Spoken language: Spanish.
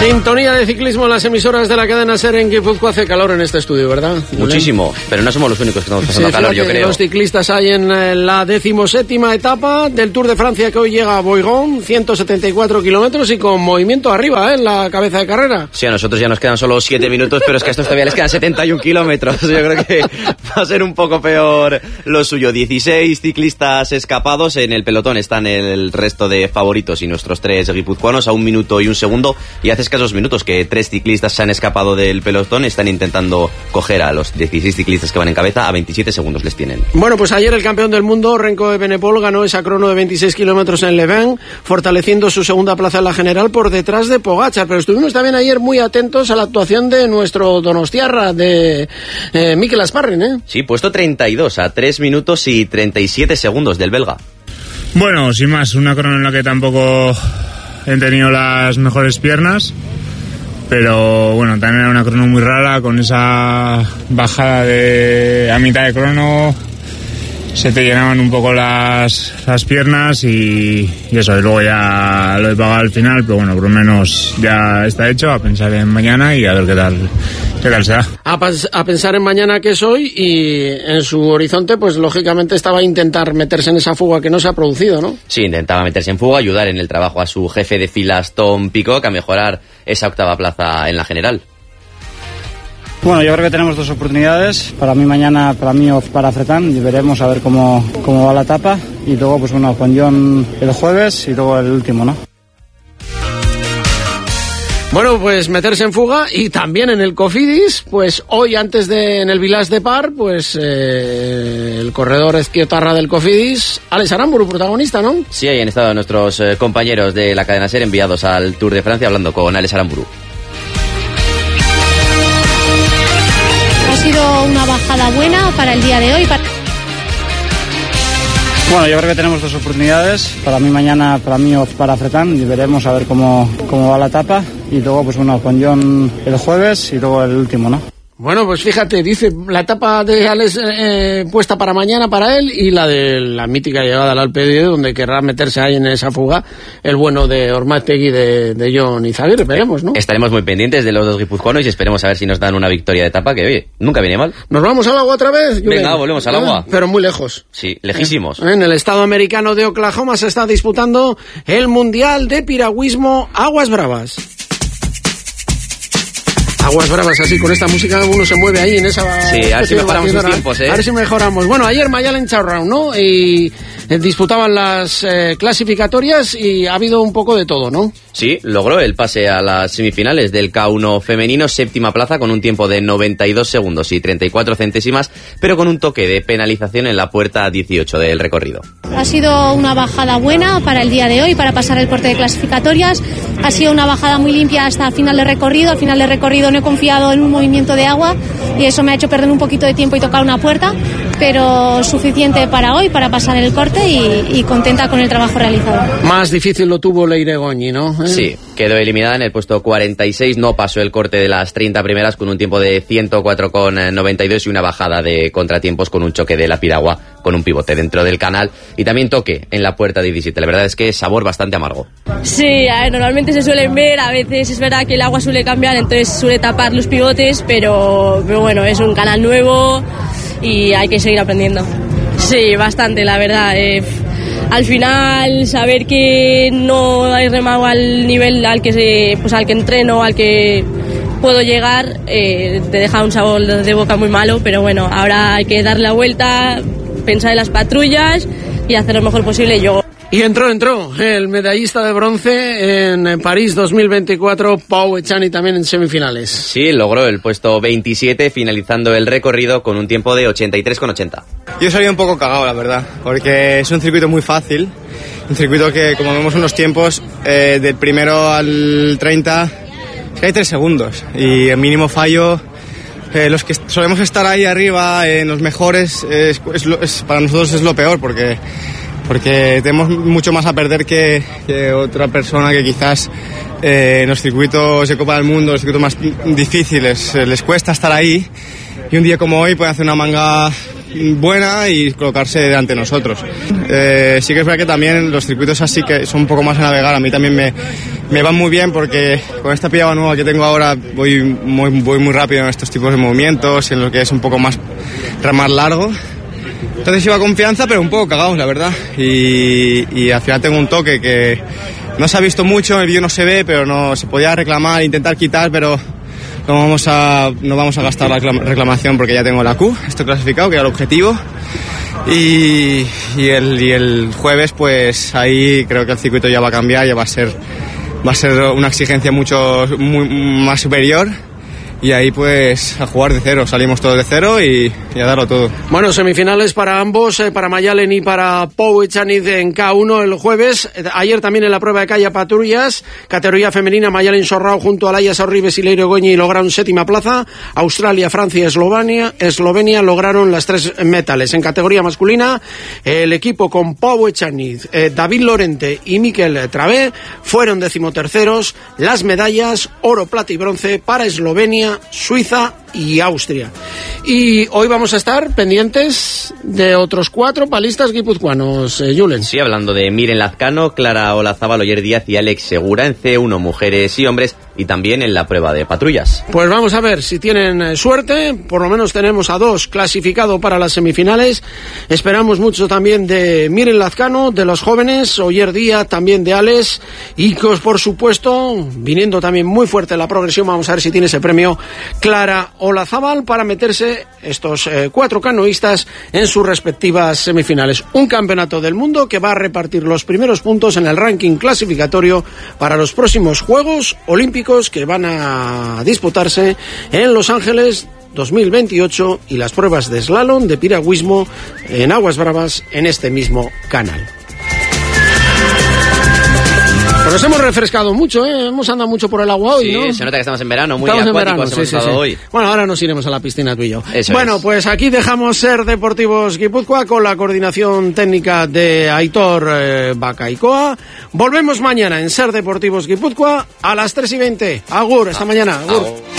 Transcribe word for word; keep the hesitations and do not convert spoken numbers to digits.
Sintonía de ciclismo en las emisoras de la cadena SER en Guipúzcoa. Hace calor en este estudio, ¿verdad? Muchísimo, pero no somos los únicos que estamos pasando sí, calor, yo creo. Los ciclistas hay en la decimoséptima etapa del Tour de Francia, que hoy llega a Boigón, ciento setenta y cuatro kilómetros y con movimiento arriba, ¿eh? En la cabeza de carrera. Sí, a nosotros ya nos quedan solo siete minutos, pero es que a estos todavía les quedan setenta y un kilómetros. Yo creo que va a ser un poco peor lo suyo. dieciséis ciclistas escapados, en el pelotón están el resto de favoritos y nuestros tres guipuzcoanos a un minuto y un segundo, y hace escasos minutos que tres ciclistas se han escapado del pelotón, están intentando coger a los dieciséis ciclistas que van en cabeza, a veintisiete segundos les tienen. Bueno, pues ayer el campeón del mundo, Renko Evenepoel, ganó esa crono de veintiséis kilómetros en Leven, fortaleciendo su segunda plaza en la general por detrás de Pogačar, pero estuvimos también ayer muy atentos a la actuación de nuestro donostiarra, de eh, Mikel Asparren, ¿eh? Sí, puesto treinta y dos, a tres minutos y treinta y siete segundos del belga. Bueno, sin más, una crono en la que tampoco he tenido las mejores piernas, pero bueno, también era una crono muy rara, con esa bajada de a mitad de crono se te llenaban un poco las, las piernas y, y eso, y luego ya lo he pagado al final, pero bueno, por lo menos ya está hecho, a pensar en mañana y a ver qué tal, qué tal será. A, pas, a pensar en mañana que es hoy, y en su horizonte pues lógicamente estaba a intentar meterse en esa fuga que no se ha producido, ¿no? Sí, intentaba meterse en fuga, ayudar en el trabajo a su jefe de filas, Tom Pidcock, a mejorar esa octava plaza en la general. Bueno, yo creo que tenemos dos oportunidades, para mí mañana, para mí o para Fretán, y veremos a ver cómo, cómo va la etapa, y luego pues bueno, con John el jueves y luego el último, ¿no? Bueno, pues meterse en fuga, y también en el Cofidis, pues hoy antes de en el Village de Par, pues eh, el corredor ezquiotarra del Cofidis, Alex Aramburu, protagonista, ¿no? Sí, ahí han estado nuestros eh, compañeros de la cadena SER enviados al Tour de Francia, hablando con Alex Aramburu. Ha sido una bajada buena para el día de hoy. Para... Bueno, yo creo que tenemos dos oportunidades, para mí mañana, para mí o para Fretán, y veremos a ver cómo, cómo va la etapa, y luego pues bueno, con John el jueves y luego el último, ¿no? Bueno, pues fíjate, dice la etapa de Alex eh, puesta para mañana para él, y la de la mítica llegada al Alpe d'Huez, donde querrá meterse ahí en esa fuga el bueno de Ormategui, de, de Jon Izaguirre, veremos, ¿no? Estaremos muy pendientes de los dos guipuzcoanos y esperemos a ver si nos dan una victoria de etapa, que oye, nunca viene mal. ¿Nos vamos al agua otra vez? Venga, Yo volvemos al agua. Pero muy lejos. Sí, lejísimos. En el estado americano de Oklahoma se está disputando el Mundial de Piragüismo Aguas Bravas. Aguas Bravas, así con esta música uno se mueve ahí en esa... Sí, a ver si mejoramos los tiempos, ¿eh? A ver si mejoramos. Bueno, ayer Mayalen Round, ¿no? Y eh, disputaban las eh, clasificatorias, y ha habido un poco de todo, ¿no? Sí, logró el pase a las semifinales del K uno femenino, séptima plaza con un tiempo de noventa y dos segundos y treinta y cuatro centésimas, pero con un toque de penalización en la puerta dieciocho del recorrido. Ha sido una bajada buena para el día de hoy, para pasar el corte de clasificatorias. Ha sido una bajada muy limpia hasta el final de recorrido. Al final de recorrido no he confiado en un movimiento de agua, y eso me ha hecho perder un poquito de tiempo y tocar una puerta, pero suficiente para hoy, para pasar el corte, y, y contenta con el trabajo realizado. Más difícil lo tuvo Leire Goñi, ¿no? ¿Eh? Sí, quedó eliminada en el puesto cuarenta y seis, no pasó el corte de las treinta primeras con un tiempo de ciento cuatro con noventa y dos y una bajada de contratiempos con un choque de la piragua con un pivote dentro del canal, y también toque en la puerta diecisiete. La verdad es que es sabor bastante amargo. Sí, a ver, normalmente se suelen ver, a veces es verdad que el agua suele cambiar, entonces suele tapar los pivotes, pero, pero bueno, es un canal nuevo y hay que seguir aprendiendo. Sí, bastante, la verdad. Eh, al final, saber que no hay remado al nivel al que se, pues al que entreno, al que puedo llegar, eh, te deja un sabor de boca muy malo, pero bueno, ahora hay que dar la vuelta, pensar en las patrullas y hacer lo mejor posible yo. Y entró, entró el medallista de bronce en París dos mil veinticuatro, Pau Echani, también en semifinales. Sí, logró el puesto veintisiete, finalizando el recorrido con un tiempo de ochenta y tres con ochenta. Yo salí un poco cagado, la verdad, porque es un circuito muy fácil, un circuito que, como vemos en los tiempos, eh, del primero al treinta, hay tres segundos, y el mínimo fallo... Eh, los que solemos estar ahí arriba, en los mejores, es, es, es, para nosotros es lo peor, porque, porque tenemos mucho más a perder que, que otra persona que quizás eh, en los circuitos de Copa del Mundo, los circuitos más difíciles, eh, les cuesta estar ahí, y un día como hoy pueden hacer una manga buena y colocarse delante de nosotros. Eh, sí que es verdad que también los circuitos así que son un poco más a navegar, a mí también me, me van muy bien porque con esta pillada nueva que tengo ahora voy muy, voy muy rápido en estos tipos de movimientos, en lo que es un poco más ramar largo. Entonces iba confianza, pero un poco cagados, la verdad. Y, y al final tengo un toque que no se ha visto mucho, en el vídeo no se ve, pero no se podía reclamar, intentar quitar, pero no vamos a, no vamos a gastar la reclamación porque ya tengo la Q, estoy clasificado, que era el objetivo. Y, y, el, y el jueves, pues ahí creo que el circuito ya va a cambiar, ya va a ser, va a ser una exigencia mucho muy, más superior. Y ahí pues a jugar de cero, salimos todos de cero y, y a darlo todo. Bueno, semifinales para ambos, eh, para Mayalen y para Pou Echaniz en K uno el jueves. Eh, ayer también en la prueba de calle patrullas, categoría femenina, Mayalen Sorrao junto a Laia Sorribes y Leire Goñi lograron séptima plaza. Australia, Francia y Eslovenia, Eslovenia lograron las tres metales. En categoría masculina, eh, el equipo con Pou Echaniz, eh, David Lorente y Mikel Travé fueron decimoterceros. Las medallas, oro, plata y bronce para Eslovenia, Suiza y Austria. Y hoy vamos a estar pendientes de otros cuatro palistas guipuzcoanos, eh, Julen. Sí, hablando de Miren Lazcano, Clara Olazábal, Oyer Díaz y Alex Segura en C uno, mujeres y hombres, y también en la prueba de patrullas. Pues vamos a ver si tienen eh, suerte, por lo menos tenemos a dos clasificados para las semifinales. Esperamos mucho también de Miren Lazcano, de los jóvenes, Oyer Díaz, también de Alex, y que por supuesto, viniendo también muy fuerte la progresión, vamos a ver si tiene ese premio Clara Olazábal para meterse estos eh, cuatro canoístas en sus respectivas semifinales. Un campeonato del mundo que va a repartir los primeros puntos en el ranking clasificatorio para los próximos Juegos Olímpicos que van a disputarse en Los Ángeles dos mil veintiocho y las pruebas de slalom, de piragüismo en aguas bravas en este mismo canal. Pero nos hemos refrescado mucho, ¿eh? Hemos andado mucho por el agua hoy, sí, ¿no? Sí, se nota que estamos en verano, muy estamos acuáticos en verano, hemos sí, estado sí, sí. hoy. Bueno, ahora nos iremos a la piscina tú y yo. Eso bueno, es. Pues aquí dejamos Ser Deportivos Guipúzcoa con la coordinación técnica de Aitor eh, Bacaicoa. Volvemos mañana en Ser Deportivos Guipúzcoa a las tres y veinte. Agur, hasta ah, mañana. Agur. Agur.